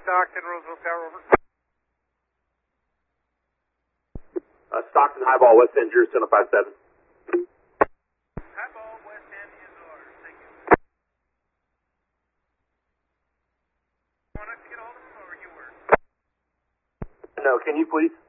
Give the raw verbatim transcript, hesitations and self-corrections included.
Stockton, Roseville Tower, over. Uh, Stockton, Highball, West End, Juris ten oh five seven. Highball, West End is orders. Thank you. Want us to get hold of him, or you were? No, can you please?